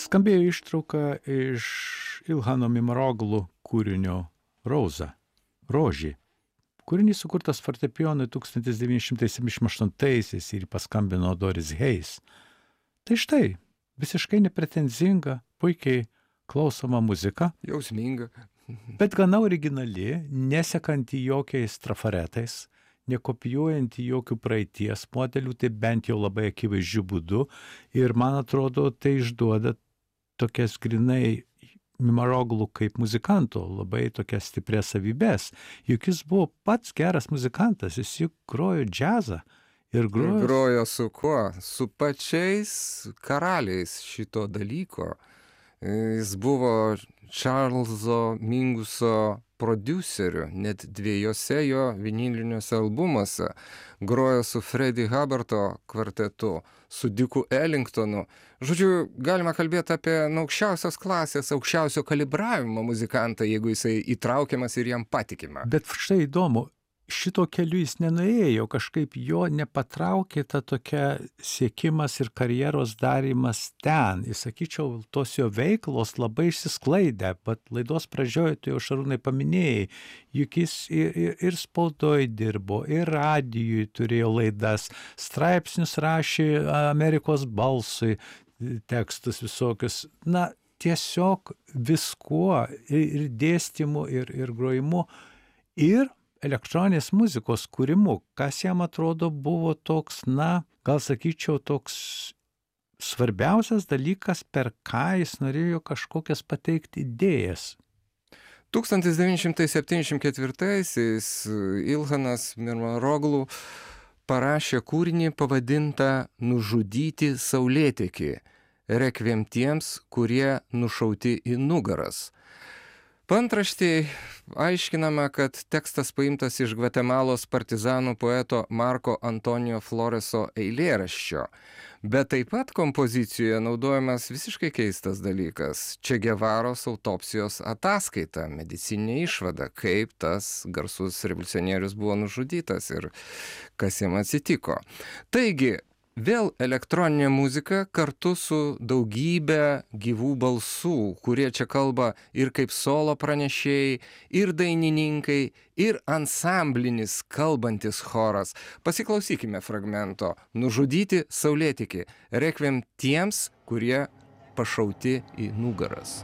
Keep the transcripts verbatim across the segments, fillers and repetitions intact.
Skambėjo ištrauka iš Ilhano Mimaroglu kūrinio Roza, Rožė. Kūrinys sukurtas fortepijonui tūkstantis devyni šimtai septyniasdešimt aštuntaisiais ir paskambino Doris Hayes. Tai štai, visiškai nepretenzinga, puikiai klausoma muzika. Jausminga. Bet gana originali, nesekanti jokiais trafaretais, nekopijuojant jokių praeities modelių, tai bent jau labai akivaizdžių būdų. Ir man atrodo, tai išduoda tokias grinai Mimaroglų kaip muzikanto, labai tokias stiprias savybės. Juk jis buvo pats geras muzikantas, jis juk grojo džiazą. Ir grojo... Ir grojo su kuo? Su pačiais karaliais šito dalyko. Jis buvo Čarlzo Minguso prodiuseriu, net dviejose jo viniliniuose albumuose. Grojo su Freddie Hubbardo kvartetu, su Dicku Ellingtonu. Žodžiu, galima kalbėti apie nu, aukščiausios klasės, aukščiausio kalibravimo muzikantą, jeigu jisai įtraukiamas ir jam patikima. Bet štai įdomu, šito keliu jis nenuėjo, kažkaip jo nepatraukė ta tokia siekimas ir karjeros darymas ten. Jis, sakyčiau, tos jo veiklos labai išsisklaidė, bet laidos pradžioje tu jau Šarūnai paminėjai, juk jis ir, ir, ir spaudoj dirbo, ir radijui turėjo laidas, straipsnius rašė Amerikos balsui, tekstus visokius. Na, tiesiog viskuo, ir dėstymu, ir, ir grojimu, ir elektroninės muzikos kūrimu, kas jam atrodo buvo toks, na, gal sakyčiau, toks svarbiausias dalykas, per ką jis norėjo kažkokias pateikti idėjas. tūkstantis devyni šimtai septyniasdešimt ketvirtaisiais Ilhanas Mimaroglu parašė kūrinį pavadintą Nužudyti saulėtekį, rekviem tiems, kurie nušauti į nugaras. Paantraštėje aiškinama, kad tekstas paimtas iš Gvatemalos partizanų poeto Marko Antonijo Floreso eilėraščio, bet taip pat kompozicijoje naudojamas visiškai keistas dalykas – Che Guevaros autopsijos ataskaita, medicininė išvada, kaip tas garsus revoliucionierius buvo nužudytas ir kas jam atsitiko. Taigi, vėl elektroninė muzika kartu su daugybė gyvų balsų, kurie čia kalba ir kaip solo pranešėjai, ir dainininkai, ir ansamblinis kalbantis choras. Pasiklausykime fragmento Nužudyti saulėtekį, rekviem tiems, kurie pašauti į nugaras.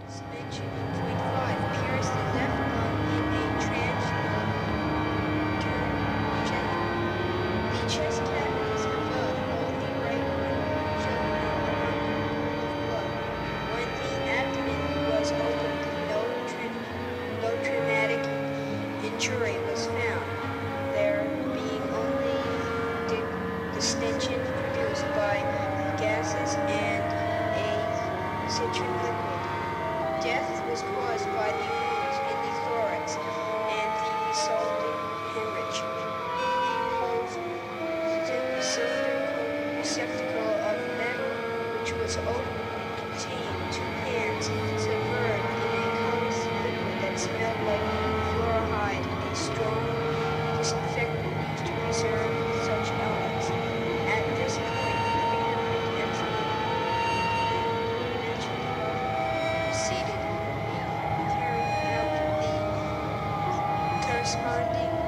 Jury was found, there being only di- distension produced by gases and a citric liquid. Death was caused by the wounds in the thorax and the resulting hemorrhage. The cylindrical receptacle of metal, which was open and contained two pans, submerged in a colorless liquid that smelled like fluoride, a strong disinfectant used to preserve such elements. At this point, three hundred empty mentioned proceeded, carrying out the corresponding